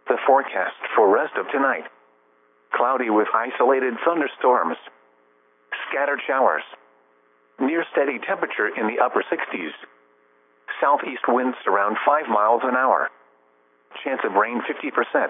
The forecast for rest of tonight. Cloudy with isolated thunderstorms. Scattered showers. Near steady temperature in the upper 60s. Southeast winds around 5 miles an hour. Chance of rain 50%.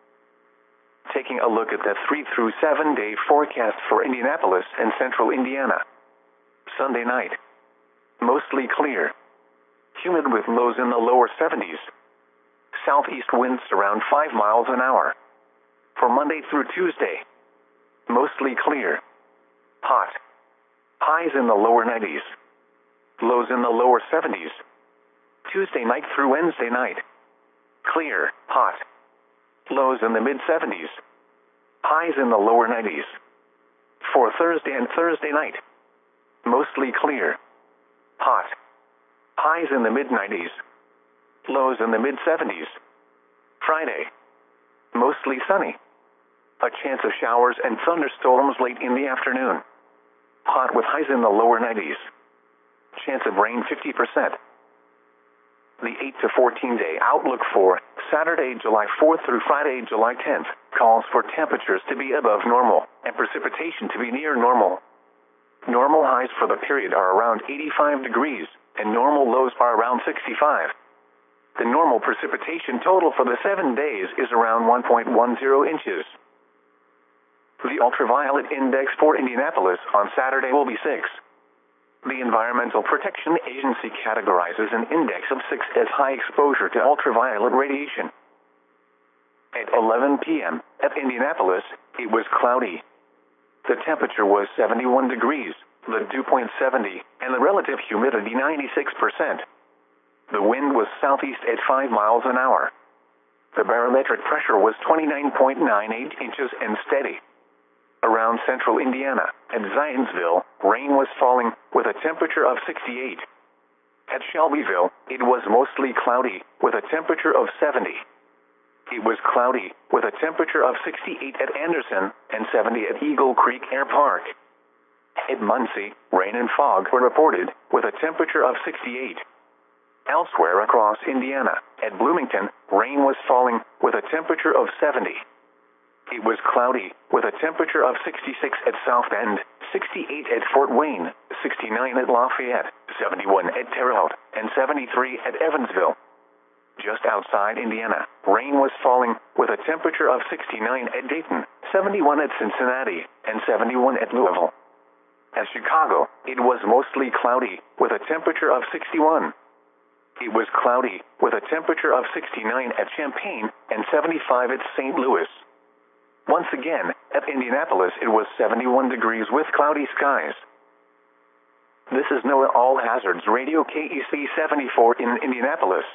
Taking a look at the 3 through 7 day forecast for Indianapolis and central Indiana. Sunday night. Mostly clear. Humid with lows in the lower 70s. Southeast winds around 5 miles an hour. For Monday through Tuesday. Mostly clear. Hot. Highs in the lower 90s. Lows in the lower 70s. Tuesday night through Wednesday night. Clear, hot. Lows in the mid-70s. Highs in the lower 90s. For Thursday and Thursday night. Mostly clear. Hot. Highs in the mid-90s. Lows in the mid-70s. Friday. Mostly sunny. A chance of showers and thunderstorms late in the afternoon. Hot with highs in the lower 90s. Chance of rain 50%. The 8 to 14 day outlook for Saturday, July 4th through Friday, July 10th, calls for temperatures to be above normal and precipitation to be near normal. Normal highs for the period are around 85 degrees, and normal lows are around 65. The normal precipitation total for the 7 days is around 1.10 inches. The ultraviolet index for Indianapolis on Saturday will be 6. The Environmental Protection Agency categorizes an index of 6 as high exposure to ultraviolet radiation. At 11 p.m. at Indianapolis, it was cloudy. The temperature was 71 degrees, the dew point 70, and the relative humidity 96%. The wind was southeast at 5 miles an hour. The barometric pressure was 29.98 inches and steady. Around central Indiana, at Zionsville, rain was falling with a temperature of 68. At Shelbyville, it was mostly cloudy with a temperature of 70. It was cloudy with a temperature of 68 at Anderson and 70 at Eagle Creek Air Park. At Muncie, rain and fog were reported with a temperature of 68. Elsewhere across Indiana, at Bloomington, rain was falling with a temperature of 70. It was cloudy with a temperature of 66 at South Bend, 68 at Fort Wayne, 69 at Lafayette, 71 at Terre Haute, and 73 at Evansville. Just outside Indiana, rain was falling with a temperature of 69 at Dayton, 71 at Cincinnati, and 71 at Louisville. At Chicago, it was mostly cloudy with a temperature of 61. It was cloudy with a temperature of 69 at Champaign and 75 at St. Louis. Once again, at Indianapolis it was 71 degrees with cloudy skies. This is NOAA All Hazards Radio KEC 74 in Indianapolis.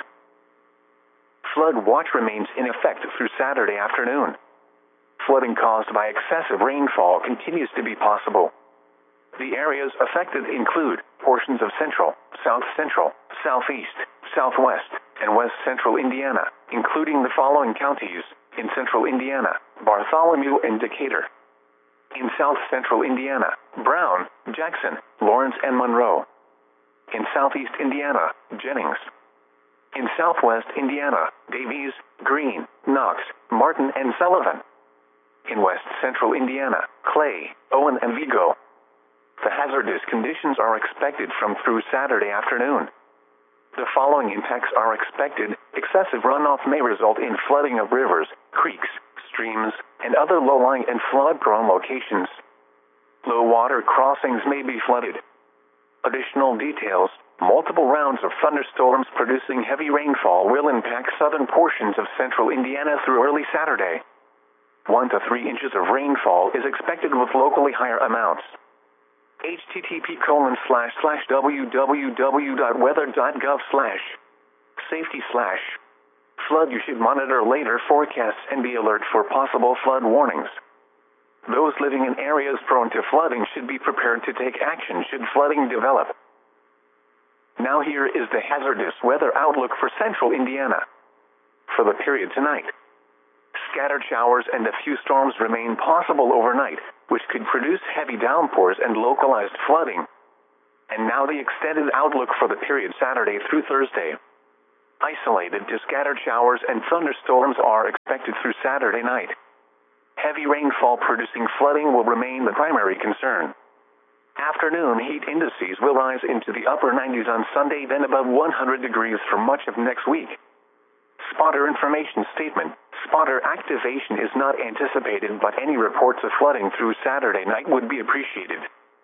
Flood watch remains in effect through Saturday afternoon. Flooding caused by excessive rainfall continues to be possible. The areas affected include portions of central, south central, southeast, southwest, and west central Indiana, including the following counties: in central Indiana, Bartholomew and Decatur. In south central Indiana, Brown, Jackson, Lawrence, and Monroe. In southeast Indiana, Jennings. In southwest Indiana, Davies, Greene, Knox, Martin, and Sullivan. In west central Indiana, Clay, Owen, and Vigo. The hazardous conditions are expected from through Saturday afternoon. The following impacts are expected. Excessive runoff may result in flooding of rivers, creeks, streams, and other low-lying and flood-prone locations. Low water crossings may be flooded. Additional details: multiple rounds of thunderstorms producing heavy rainfall will impact southern portions of central Indiana through early Saturday. 1 to 3 inches of rainfall is expected with locally higher amounts. http://www.weather.gov/safety/flood. You should monitor later forecasts and be alert for possible flood warnings. Those living in areas prone to flooding should be prepared to take action should flooding develop. Now here is the hazardous weather outlook for central Indiana. For the period tonight, scattered showers and a few storms remain possible overnight, which could produce heavy downpours and localized flooding. And now the extended outlook for the period Saturday through Thursday. Isolated to scattered showers and thunderstorms are expected through Saturday night. Heavy rainfall producing flooding will remain the primary concern. Afternoon heat indices will rise into the upper 90s on Sunday, then above 100 degrees for much of next week. Spotter information statement. Spotter activation is not anticipated, but any reports of flooding through Saturday night would be appreciated.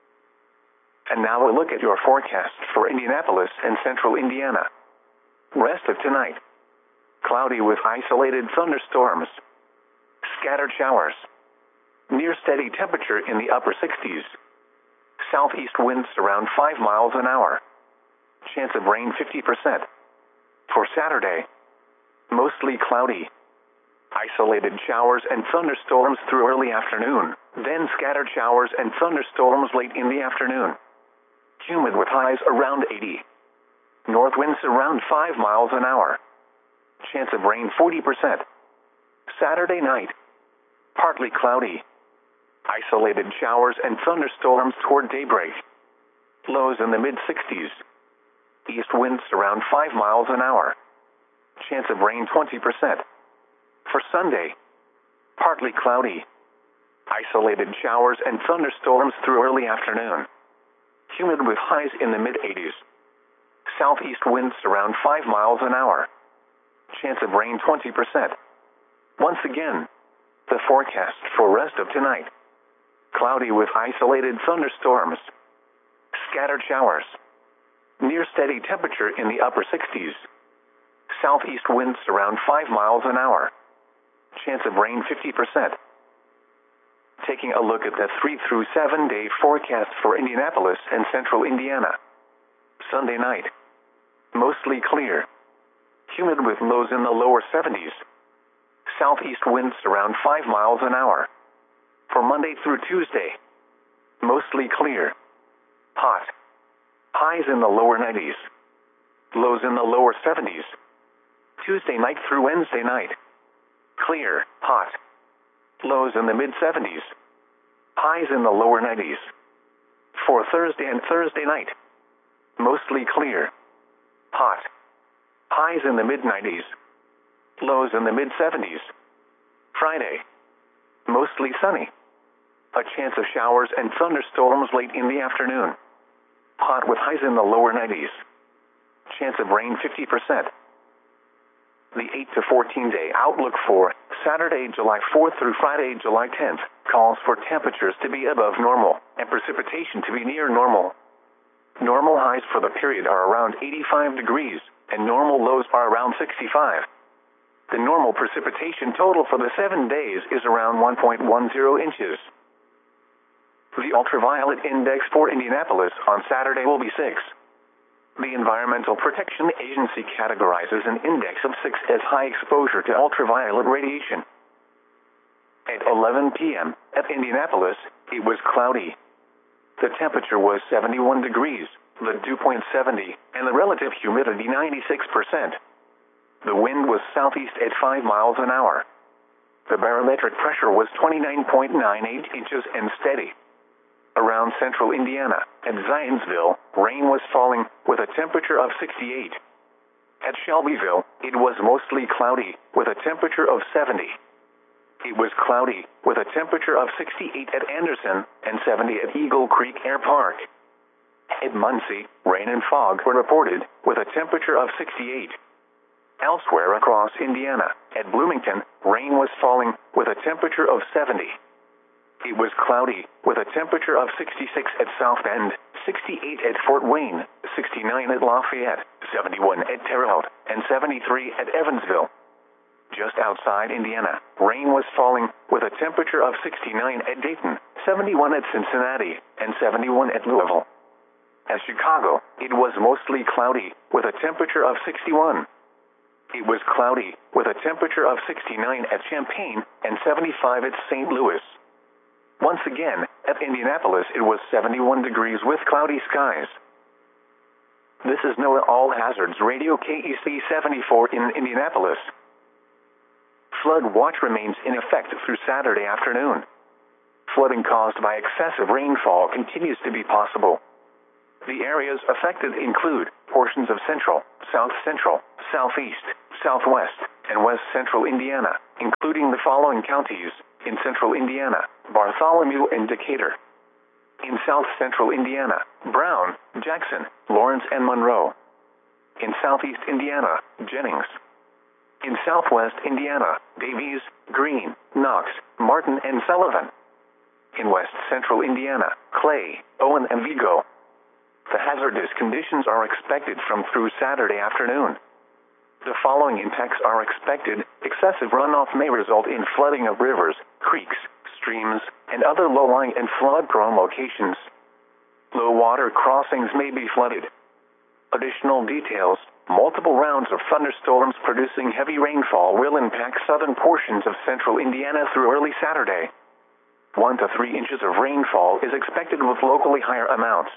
And now a look at your forecast for Indianapolis and central Indiana. Rest of tonight. Cloudy with isolated thunderstorms. Scattered showers. Near steady temperature in the upper 60s. Southeast winds around 5 miles an hour. Chance of rain 50%. For Saturday, mostly cloudy. Isolated showers and thunderstorms through early afternoon, then scattered showers and thunderstorms late in the afternoon. Humid with highs around 80. North winds around 5 miles an hour. Chance of rain 40%. Saturday night, partly cloudy. Isolated showers and thunderstorms toward daybreak. Lows in the mid-60s. East winds around 5 miles an hour. Chance of rain 20%. For Sunday, partly cloudy. Isolated showers and thunderstorms through early afternoon. Humid with highs in the mid-80s. Southeast winds around 5 miles an hour. Chance of rain 20%. Once again, the forecast for rest of tonight. Cloudy with isolated thunderstorms. Scattered showers. Near steady temperature in the upper 60s. Southeast winds around 5 miles an hour. Chance of rain 50%. Taking a look at the 3 through 7 day forecast for Indianapolis and central Indiana. Sunday night. Mostly clear. Humid with lows in the lower 70s. Southeast winds around 5 miles an hour. For Monday through Tuesday, mostly clear. Hot. Highs in the lower 90s. Lows in the lower 70s. Tuesday night through Wednesday night. Clear, hot. Lows in the mid-70s. Highs in the lower 90s. For Thursday and Thursday night, mostly clear. Hot. Highs in the mid-90s. Lows in the mid-70s. Friday, mostly sunny. A chance of showers and thunderstorms late in the afternoon. Hot with highs in the lower 90s. Chance of rain 50%. The 8 to 14 day outlook for Saturday, July 4th through Friday, July 10th, calls for temperatures to be above normal and precipitation to be near normal. Normal highs for the period are around 85 degrees, and normal lows are around 65. The normal precipitation total for the 7 days is around 1.10 inches. The ultraviolet index for Indianapolis on Saturday will be 6. The Environmental Protection Agency categorizes an index of 6 as high exposure to ultraviolet radiation. At 11 p.m. at Indianapolis, it was cloudy. The temperature was 71 degrees, the dew point 70, and the relative humidity 96%. The wind was southeast at 5 miles an hour. The barometric pressure was 29.98 inches and steady. Around central Indiana and Zionsville, rain was falling with a temperature of 68. At Shelbyville, it was mostly cloudy with a temperature of 70. It was cloudy with a temperature of 68 at Anderson and 70 at Eagle Creek Air Park. At Muncie, rain and fog were reported with a temperature of 68. Elsewhere across Indiana, at Bloomington, rain was falling with a temperature of 70. It was cloudy with a temperature of 66 at South Bend, 68 at Fort Wayne, 69 at Lafayette, 71 at Terre Haute, and 73 at Evansville. Just outside Indiana, rain was falling with a temperature of 69 at Dayton, 71 at Cincinnati, and 71 at Louisville. At Chicago, it was mostly cloudy with a temperature of 61. It was cloudy with a temperature of 69 at Champaign and 75 at St. Louis. Once again, at Indianapolis it was 71 degrees with cloudy skies. This is NOAA All Hazards Radio KEC 74 in Indianapolis. Flood watch remains in effect through Saturday afternoon. Flooding caused by excessive rainfall continues to be possible. The areas affected include portions of central, south central, southeast, southwest, and west central Indiana, including the following counties: in central Indiana, Bartholomew and Decatur. In south central Indiana, Brown, Jackson, Lawrence, and Monroe. In southeast Indiana, Jennings. In southwest Indiana, Davies, Greene, Knox, Martin, and Sullivan. In west central Indiana, Clay, Owen, and Vigo. The hazardous conditions are expected from through Saturday afternoon. The following impacts are expected: excessive runoff may result in flooding of rivers, creeks, streams, and other low-lying and flood-prone locations. Low water crossings may be flooded. Additional details: multiple rounds of thunderstorms producing heavy rainfall will impact southern portions of central Indiana through early Saturday. 1 to 3 inches of rainfall is expected with locally higher amounts.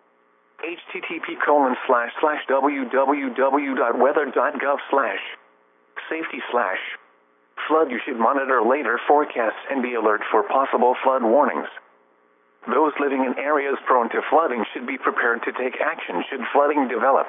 http://www.weather.gov/safety/flood. You should monitor later forecasts and be alert for possible flood warnings. Those living in areas prone to flooding should be prepared to take action should flooding develop.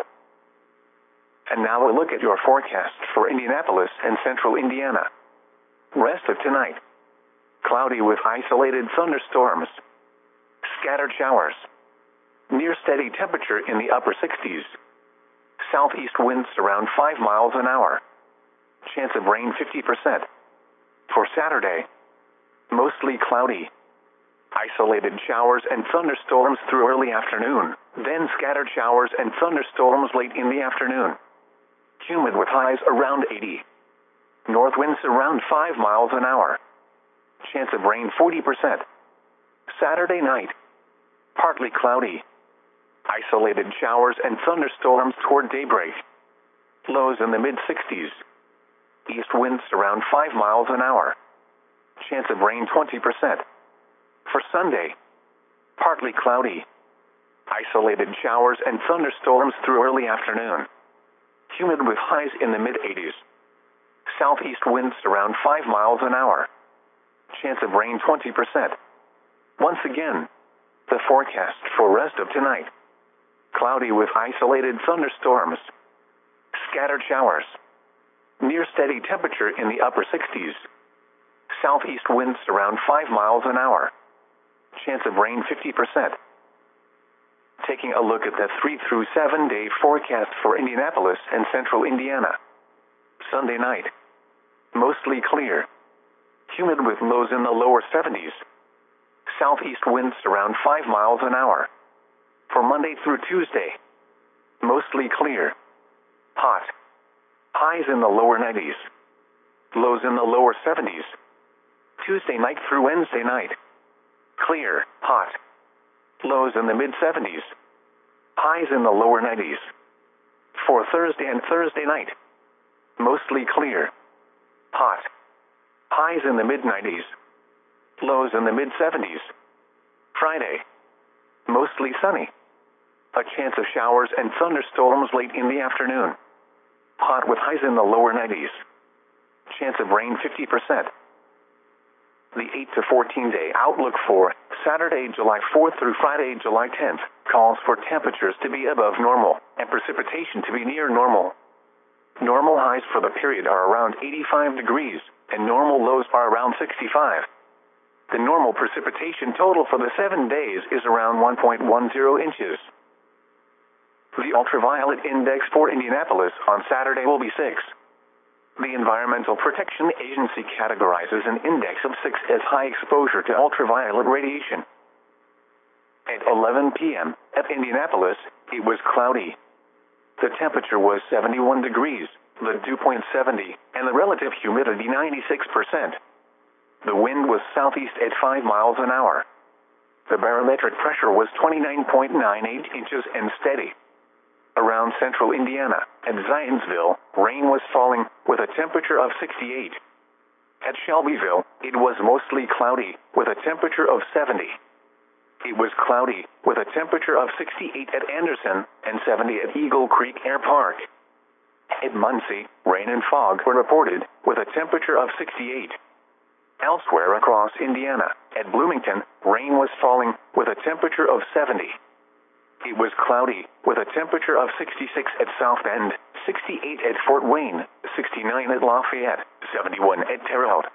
And now a look at your forecast for Indianapolis and central Indiana. Rest of tonight: cloudy with isolated thunderstorms. Scattered showers. Near steady temperature in the upper 60s. Southeast winds around 5 miles an hour. Chance of rain 50%. For Saturday: mostly cloudy. Isolated showers and thunderstorms through early afternoon, then scattered showers and thunderstorms late in the afternoon. Humid with highs around 80. North winds around 5 miles an hour. Chance of rain 40%. Saturday night: partly cloudy. Isolated showers and thunderstorms toward daybreak. Lows in the mid-60s. East winds around 5 miles an hour. Chance of rain 20%. For Sunday: partly cloudy. Isolated showers and thunderstorms through early afternoon. Humid with highs in the mid-80s. Southeast winds around 5 miles an hour. Chance of rain 20%. Once again, the forecast for rest of tonight: cloudy with isolated thunderstorms. Scattered showers. Near steady temperature in the upper 60s. Southeast winds around 5 miles an hour. Chance of rain 50%. Taking a look at the 3 through 7 day forecast for Indianapolis and central Indiana. Sunday night: mostly clear. Humid with lows in the lower 70s. Southeast winds around 5 miles an hour. For Monday through Tuesday: mostly clear. Hot. Highs in the lower 90s. Lows in the lower 70s. Tuesday night through Wednesday night: clear, hot. Lows in the mid-70s. Highs in the lower 90s. For Thursday and Thursday night: mostly clear. Hot. Highs in the mid-90s. Lows in the mid-70s. Friday: mostly sunny. A chance of showers and thunderstorms late in the afternoon. Hot with highs in the lower 90s. Chance of rain 50%. The 8 to 14 day outlook for Saturday, July 4th through Friday, July 10th, calls for temperatures to be above normal and precipitation to be near normal. Normal highs for the period are around 85 degrees, and normal lows are around 65. The normal precipitation total for the 7 days is around 1.10 inches. The ultraviolet index for Indianapolis on Saturday will be 6. The Environmental Protection Agency categorizes an index of 6 as high exposure to ultraviolet radiation. At 11 p.m. at Indianapolis, it was cloudy. The temperature was 71 degrees, the dew point 70, and the relative humidity 96%. The wind was southeast at 5 miles an hour. The barometric pressure was 29.98 inches and steady. Around central Indiana, at Zionsville, rain was falling with a temperature of 68. At Shelbyville, it was mostly cloudy with a temperature of 70. It was cloudy with a temperature of 68 at Anderson and 70 at Eagle Creek Air Park. At Muncie, rain and fog were reported with a temperature of 68. Elsewhere across Indiana, at Bloomington, rain was falling with a temperature of 70. It was cloudy with a temperature of 66 at South Bend, 68 at Fort Wayne, 69 at Lafayette, 71 at Terre Haute,